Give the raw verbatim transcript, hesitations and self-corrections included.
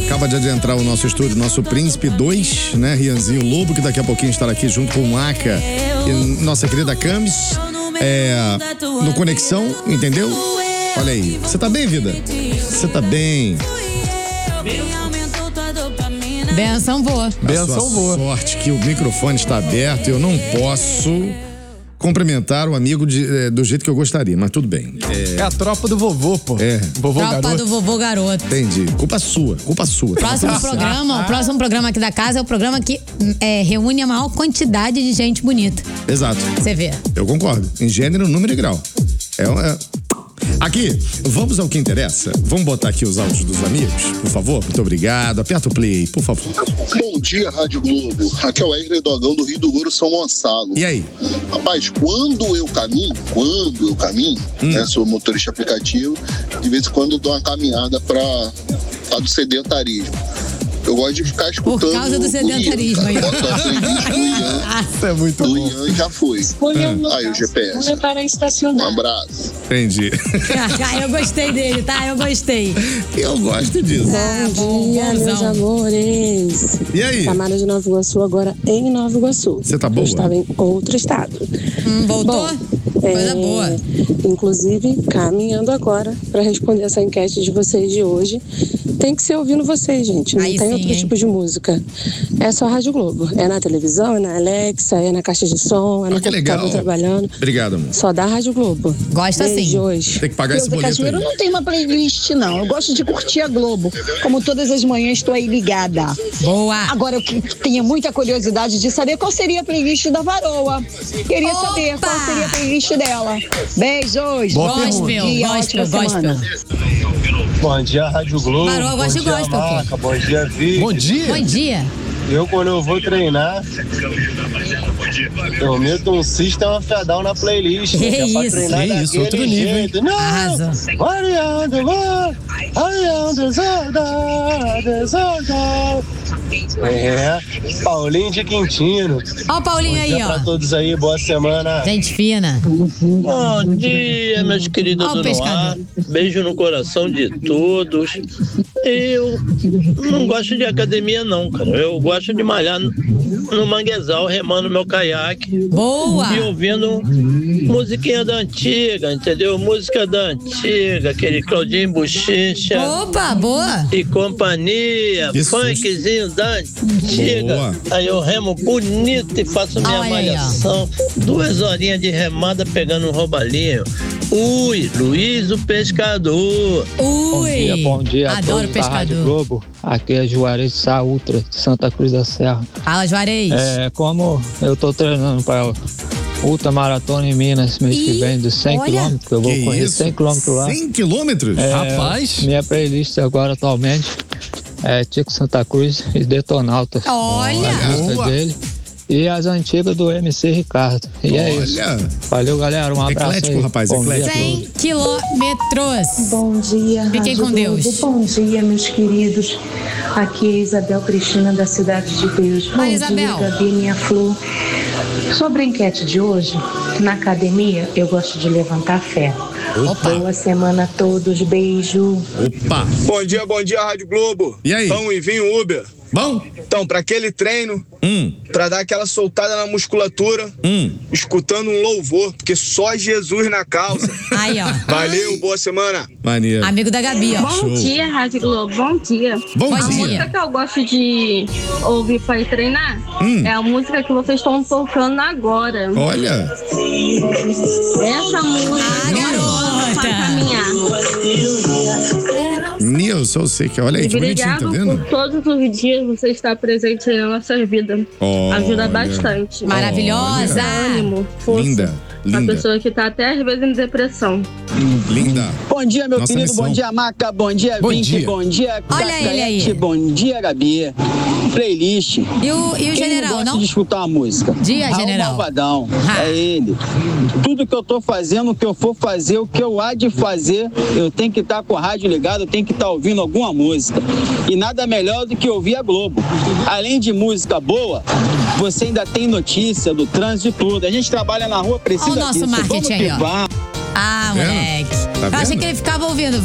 Acaba de adentrar o nosso estúdio, nosso Príncipe dois, né? Rianzinho Lobo, que daqui a pouquinho estará aqui junto com o Aca e nossa querida Camis. É, no Conexão, entendeu? Olha aí. Você tá bem, vida? Você tá bem? Benção boa. Benção boa. Sorte que o microfone está aberto e eu não posso cumprimentar o amigo de, é, do jeito que eu gostaria, mas tudo bem. É, é a tropa do vovô, pô. É. Vovô tropa garoto. do vovô garoto. Entendi. Culpa sua, culpa sua. Próximo tá programa, o próximo programa aqui da casa é o programa que é, reúne a maior quantidade de gente bonita. Exato. Você vê. Eu concordo. Em gênero, número e grau. É, é... Aqui, vamos ao que interessa. Vamos botar aqui os áudios dos amigos, por favor? Muito obrigado. Aperta o play, por favor. Bom dia, Rádio Globo. Aqui é o Wesley Dogão do Rio do Ouro, São Gonçalo. E aí? Rapaz, quando eu caminho, quando eu caminho, hum. né, sou motorista aplicativo, de vez em quando eu dou uma caminhada pra, pra do sedentarismo. Eu gosto de ficar escutando. Por causa do sedentarismo aí. Bota a playlist do Ian. Isso é muito do bom. Ian já foi. Hum. Aí o G P S. Para estacionar. Um abraço. Entendi. Ah, eu gostei dele, tá? Eu gostei. Eu gosto disso. Ah, bom dia, bonzão. Meus amores. E aí? Tamara de Nova Iguaçu, agora em Nova Iguaçu. Você tá boa? Eu estava em outro estado. Hum, voltou? Bom, coisa é, boa. Inclusive, caminhando agora para responder essa enquete de vocês de hoje. Tem que ser ouvindo vocês, gente. Não aí tem sim, outro hein? tipo de música. É só Rádio Globo. É na televisão, é na Alexa, é na caixa de som, é no ah, que computador legal. trabalhando. Obrigado, amor. Só dá Rádio Globo. Gosta sim. Hoje. Tem que pagar esse boleto aí. Eu não tenho uma playlist, não. Eu gosto de curtir a Globo. Como todas as manhãs, estou aí ligada. Boa. Agora, eu tenho muita curiosidade de saber qual seria a playlist da Varoa. Queria Opa! saber qual seria a playlist dela. Beijos. Boa Gospel, dia, gospel, ótima gospel. semana. Bom dia, Rádio Globo. Varoa, bom gosto de dia, gospel, Maca. Bom dia, Vic. Bom dia. Bom dia. Eu, quando eu vou treinar, eu meto um System Afedal na playlist. Que é pra isso? treinar Que isso, outro nível, jeito. Não, Arrasou. variando, variando, desordem, desordem. É, Paulinho de Quintino. Ó o Paulinho aí, Bom dia ó. pra todos aí, boa semana. Gente fina. Bom dia, meus queridos Ó o do pescador. Noir. Beijo no coração de todos. Eu não gosto de academia, não, cara. Eu gosto de malhar no, no manguezal, remando meu caiaque. Boa. E ouvindo musiquinha da antiga, entendeu? Música da antiga, aquele Claudinho Bochecha. Opa, boa. E companhia, Que funkzinho da antiga. Boa. Aí eu remo bonito e faço minha Olha aí, ó. malhação. Duas horinhas de remada pegando um roubalinho. Ui, Luiz o Pescador. Ui. dia, bom dia a Adoro todos da Rádio pescador. Globo. Aqui é Juarez Sá Ultra, de Santa Cruz da Serra. Fala, Juarez. É, como eu tô treinando para Ultra Maratona em Minas mês Ih, que vem, de cem olha. quilômetros, eu vou Que correr isso? cem quilômetros lá. cem quilômetros? É, Rapaz. Minha playlist agora atualmente é Tico Santa Cruz e Detonautas. Olha. A música Boa. dele. E as antigas do M C Ricardo. E é isso. Olha. Valeu, galera. Um abraço Eclético, aí. rapaz, Bom dia a eclético. todos. cem quilômetros. Bom dia, Fiquem Rádio com Deus. Globo. Bom dia, meus queridos. Aqui é Isabel Cristina, da Cidade de Deus. Bom Oi, Isabel. dia, Gabi, minha flor. Sobre a enquete de hoje, na academia, eu gosto de levantar ferro. Opa. Boa semana a todos, beijo. Opa. Bom dia, bom dia, Rádio Globo. E aí? Pão e vinho Uber. Bom? Então, pra aquele treino, Hum. pra dar aquela soltada na musculatura, Hum. escutando um louvor, porque só Jesus na causa. Aí, ó. Valeu, boa semana. Maneiro. Amigo da Gabi, ó. Show. Bom dia, Rádio Globo. Bom dia. Bom Bom A dia. dia. música que eu gosto de ouvir para ir treinar Hum. é a música que vocês estão tocando agora. Olha. Essa música Ah, para garota. caminhar. Nilson, sei que olha aí, que bonitinho, tá Obrigado vendo? por todos os dias você estar presente na nossa vida. Olha. Ajuda bastante. Maravilhosa. Dá ânimo, força. Linda, Uma linda. pessoa que tá até às vezes em depressão. Linda. Bom dia, meu Nossa querido. missão. Bom dia, Maca. Bom dia, Bom Vink. dia. Bom dia, Olha ele aí. Cacaete. Bom dia, Gabi. Playlist. E o, e o Quem general, não gosta não? de escutar uma música? Dia, Raul general. Malvadão. Ah. É ele. Tudo que eu tô fazendo, o que eu for fazer, o que eu há de fazer, eu tenho que estar com a rádio ligada, eu tenho que estar ouvindo alguma música. E nada melhor do que ouvir a Globo. Além de música boa, você ainda tem notícia do trânsito e tudo. A gente trabalha na rua, precisa Olha o nosso disso. marketing Vamos aí, que ó. vá. Ah, Vendo? moleque. Tá Eu achei vendo? que ele ficava ouvindo.